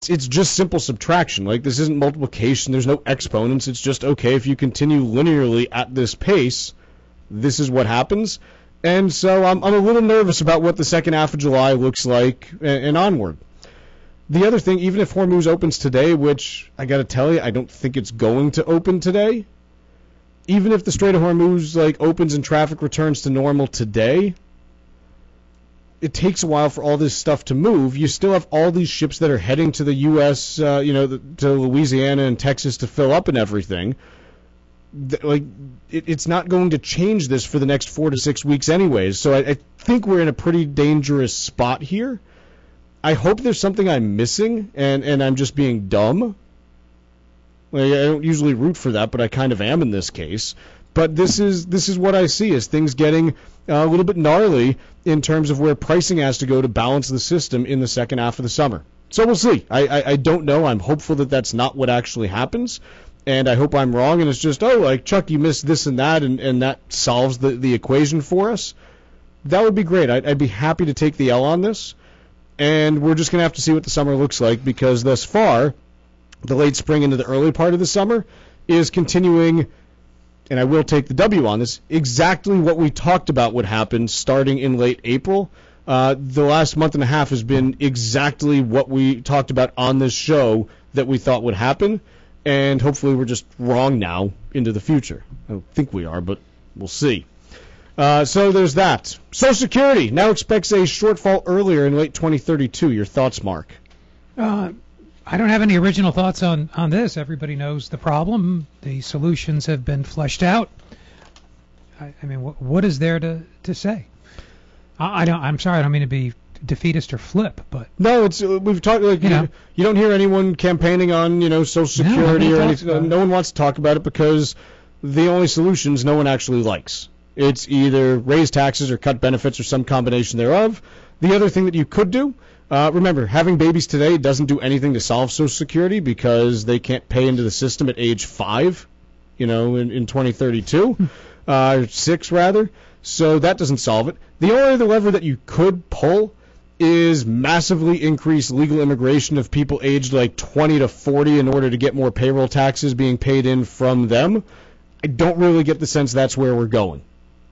it's just simple subtraction. Like, this isn't multiplication. There's no exponents. It's just, okay, if you continue linearly at this pace, this is what happens. And so I'm a little nervous about what the second half of July looks like and onward. The other thing, even if Hormuz opens today, which I got to tell you, I don't think it's going to open today, even if the Strait of Hormuz opens and traffic returns to normal today, it takes a while for all this stuff to move. You still have all these ships that are heading to the U.S., to Louisiana and Texas to fill up and everything. It's not going to change this for the next 4 to 6 weeks anyways. So I think we're in a pretty dangerous spot here. I hope there's something I'm missing and I'm just being dumb. I don't usually root for that, but I kind of am in this case. But this is what I see as things getting a little bit gnarly in terms of where pricing has to go to balance the system in the second half of the summer. So we'll see. I don't know. I'm hopeful that that's not what actually happens. And I hope I'm wrong, and it's just, Chuck, you missed this and that, and that solves the equation for us. That would be great. I'd be happy to take the L on this. And we're just going to have to see what the summer looks like, because thus far, the late spring into the early part of the summer is continuing, and I will take the W on this, exactly what we talked about would happen starting in late April. The last month and a half has been exactly what we talked about on this show that we thought would happen. And hopefully we're just wrong now into the future. I don't think we are, but we'll see. So there's that. Social Security now expects a shortfall earlier in late 2032. Your thoughts, Mark? I don't have any original thoughts on this. Everybody knows the problem. The solutions have been fleshed out. I mean, what is there to say? I'm sorry, I don't mean to be defeatist or flip, but no, it's we've talked you don't hear anyone campaigning on Social Security or anything. No one wants to talk about it because the only solutions no one actually likes. It's either raise taxes or cut benefits or some combination thereof. The other thing that you could do, remember, having babies today doesn't do anything to solve Social Security because they can't pay into the system at age 5, in 2032, or 6 rather. So that doesn't solve it. The only other lever that you could pull is massively increase legal immigration of people aged 20 to 40 in order to get more payroll taxes being paid in from them. I don't really get the sense that's where we're going.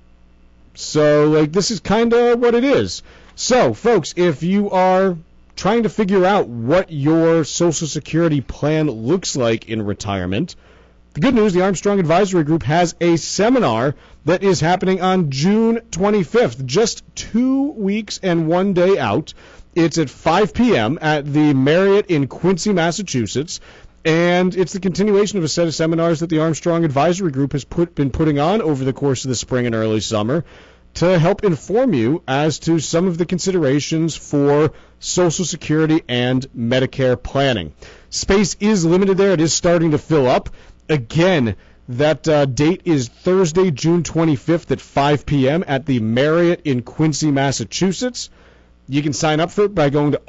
So, this is kind of what it is. So, folks, if you are trying to figure out what your Social Security plan looks like in retirement, the good news, the Armstrong Advisory Group has a seminar that is happening on June 25th, just 2 weeks and 1 day out. It's at 5 p.m. at the Marriott in Quincy, Massachusetts, and it's the continuation of a set of seminars that the Armstrong Advisory Group has been putting on over the course of the spring and early summer to help inform you as to some of the considerations for Social Security and Medicare planning. Space is limited there. It is starting to fill up. Again, that date is Thursday, June 25th at 5 p.m. at the Marriott in Quincy, Massachusetts. You can sign up for it by going to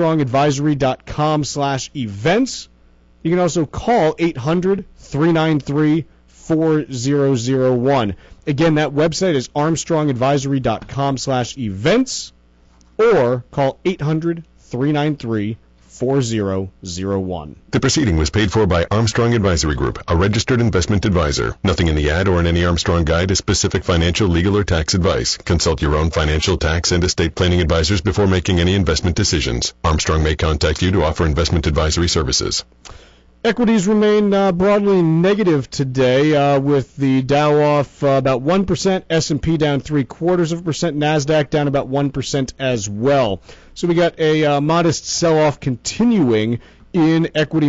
armstrongadvisory.com/events. You can also call 800-393-4001. Again, that website is armstrongadvisory.com/events or call 800-393-4001. The proceeding was paid for by Armstrong Advisory Group, a registered investment advisor. Nothing in the ad or in any Armstrong guide is specific financial, legal, or tax advice. Consult your own financial, tax, and estate planning advisors before making any investment decisions. Armstrong may contact you to offer investment advisory services. Equities remain broadly negative today, with the Dow off about 1%, S&P down 0.75%, NASDAQ down about 1% as well. So we got a modest sell-off continuing in equity